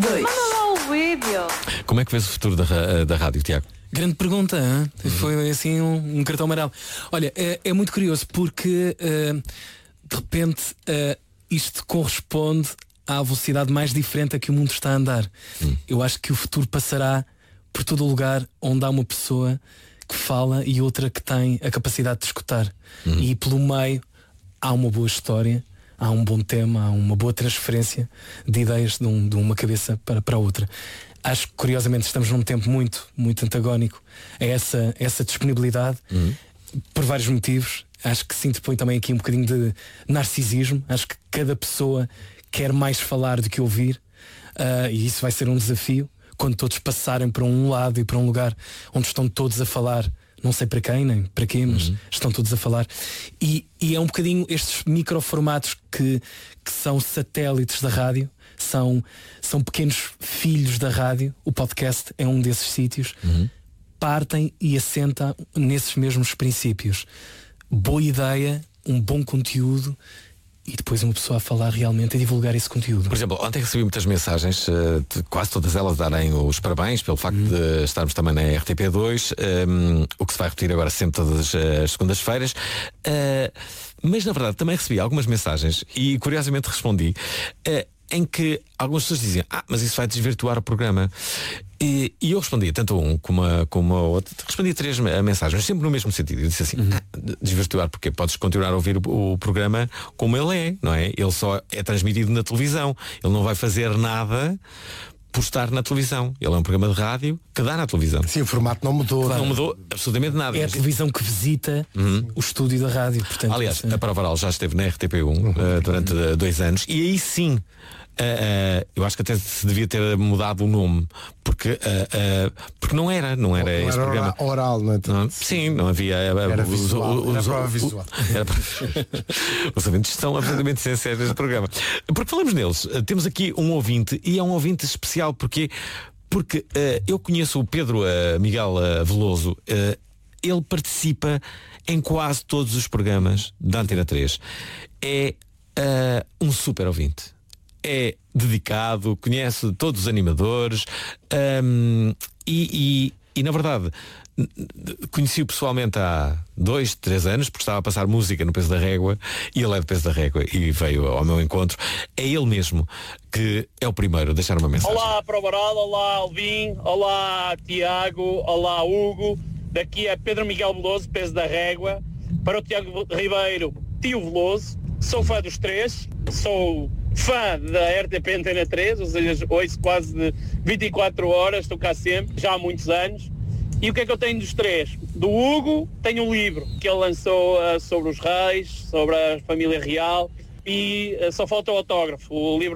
2. Manda lá o vídeo. Como é que vês o futuro da rádio, Tiago? Grande pergunta, hein? Foi assim um cartão amarelo. Olha, é muito curioso porque de repente isto corresponde à velocidade mais diferente a que o mundo está a andar. Eu acho que o futuro passará por todo o lugar onde há uma pessoa que fala e outra que tem a capacidade de escutar. E pelo meio há uma boa história, há um bom tema, há uma boa transferência de ideias de uma cabeça para a outra. Acho que curiosamente estamos num tempo muito, muito antagónico a essa disponibilidade, por vários motivos. Acho que se interpõe também aqui um bocadinho de narcisismo. Acho que cada pessoa quer mais falar do que ouvir, e isso vai ser um desafio quando todos passarem para um lado e para um lugar onde estão todos a falar, não sei para quem nem para quê, mas estão todos a falar, e é um bocadinho estes microformatos que são satélites da rádio, são pequenos filhos da rádio. O podcast é um desses sítios, partem e assentam nesses mesmos princípios. Boa ideia, um bom conteúdo e depois uma pessoa a falar realmente e divulgar esse conteúdo. Por exemplo, ontem recebi muitas mensagens, quase todas elas darem os parabéns pelo facto de estarmos também na RTP2, o que se vai repetir agora sempre todas as segundas-feiras. Mas na verdade também recebi algumas mensagens e curiosamente respondi, em que algumas pessoas diziam: mas isso vai desvirtuar o programa. E eu respondia, tanto a um como a outro, respondi 3 mensagens, sempre no mesmo sentido. Eu disse assim: desvirtuar porque podes continuar a ouvir o programa como ele é, não é? Ele só é transmitido na televisão. Ele não vai fazer nada por estar na televisão. Ele é um programa de rádio que dá na televisão. Sim, o formato não mudou. Claro. Não mudou absolutamente nada. É a televisão que visita o estúdio da rádio. Portanto, aliás, a Prova Oral já esteve na RTP1 durante 2 anos. E aí sim, eu acho que até se devia ter mudado o nome, porque não era esse programa oral, não é? Sim, não havia. Era visual, era prova visual. Os ouvintes estão absolutamente sinceros neste programa. Porque falamos neles, temos aqui um ouvinte, e é um ouvinte especial porque eu conheço o Pedro Miguel Veloso. Ele participa em quase todos os programas da Antena 3. É um super ouvinte. É dedicado, conhece todos os animadores, e na verdade conheci-o pessoalmente há 2, 3 anos, porque estava a passar música no Peso da Régua, e ele é do Peso da Régua e veio ao meu encontro. É ele mesmo que é o primeiro a deixar uma mensagem. Olá, Prova Oral, olá, Alvin, olá, Tiago, olá, Hugo. Daqui é Pedro Miguel Veloso, Peso da Régua. Para o Tiago Ribeiro, tio Veloso. Sou fã dos 3, sou fã da RTP Antena 3, ou seja, ouço quase de 24 horas, estou cá sempre, já há muitos anos. E o que é que eu tenho dos 3? Do Hugo, tenho um livro que ele lançou sobre os reis, sobre a família real, e só falta o autógrafo. O livro